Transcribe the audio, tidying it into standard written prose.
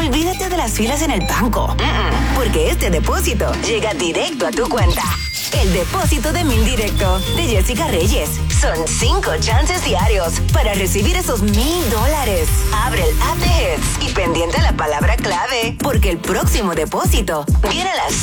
Olvídate de las filas en el banco. Porque este depósito llega directo a tu cuenta. El depósito de Mil Directo de Jessica Reyes. Son 5 chances diarios para recibir esos $1,000. Abre el app de Hits y pendiente a la palabra clave, porque el próximo depósito viene a las